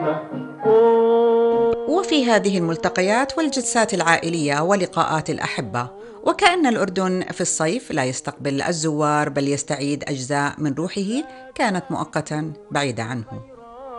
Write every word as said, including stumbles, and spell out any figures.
وفي هذه الملتقيات والجلسات العائلية ولقاءات الأحبة، وكأن الأردن في الصيف لا يستقبل الزوار بل يستعيد أجزاء من روحه كانت مؤقتاً بعيدة عنه.